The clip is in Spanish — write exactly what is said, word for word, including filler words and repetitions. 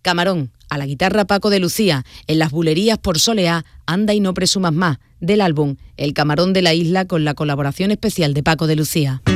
Camarón, a la guitarra Paco de Lucía, en las bulerías por Soleá, Anda y no presumas más, del álbum El Camarón de la Isla, con la colaboración especial de Paco de Lucía.